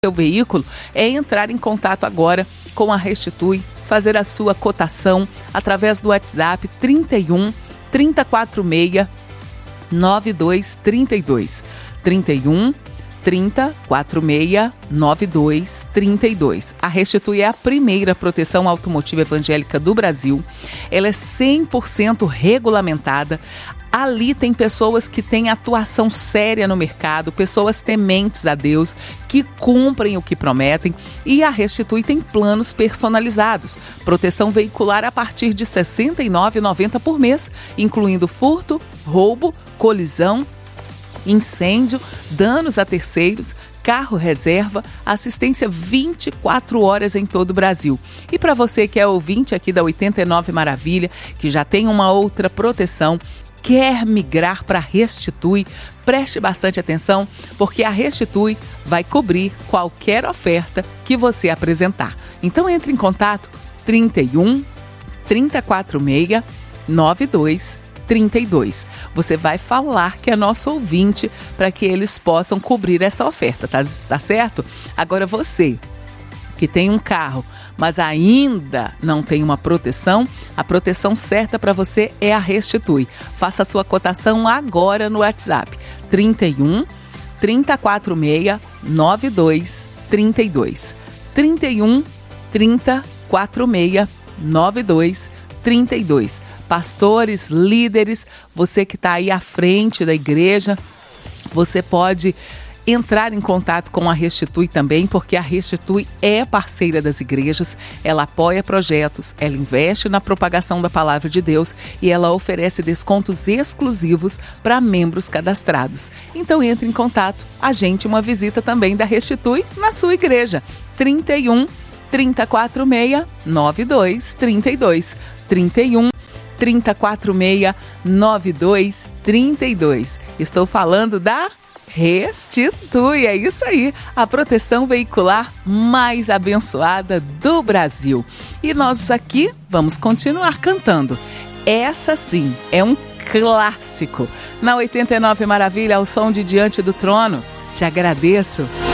seu veículo, é entrar em contato agora com a Restitui, fazer a sua cotação através do WhatsApp 31 3046 9232. 31 3046 9232. A Restitui é a primeira proteção automotiva evangélica do Brasil. Ela é 100% regulamentada. Ali tem pessoas que têm atuação séria no mercado, pessoas tementes a Deus, que cumprem o que prometem, e a Restitui tem planos personalizados. Proteção veicular a partir de R$ 69,90 por mês, incluindo furto, roubo, colisão, incêndio, danos a terceiros, carro reserva, assistência 24 horas em todo o Brasil. E para você que é ouvinte aqui da 89 Maravilha, que já tem uma outra proteção, quer migrar para a Restitui, preste bastante atenção, porque a Restitui vai cobrir qualquer oferta que você apresentar. Então entre em contato 31 3046 9232. Você vai falar que é nosso ouvinte para que eles possam cobrir essa oferta, tá certo? Agora você que tem um carro, mas ainda não tem uma proteção, a proteção certa para você é a Restitui. Faça a sua cotação agora no WhatsApp 31 3046 9232. 31 3046 9232. Pastores, líderes, você que está aí à frente da igreja, você pode entrar em contato com a Restitui também, porque a Restitui é parceira das igrejas, ela apoia projetos, ela investe na propagação da palavra de Deus e ela oferece descontos exclusivos para membros cadastrados. Então entre em contato, agende uma visita também da Restitui na sua igreja. 31 3046 9232. 31 3046 9232. Estou falando da Restitui, é isso aí, a proteção veicular mais abençoada do Brasil. E nós aqui vamos continuar cantando. Essa sim é um clássico. Na 89 Maravilha, ao som de Diante do Trono. Te agradeço.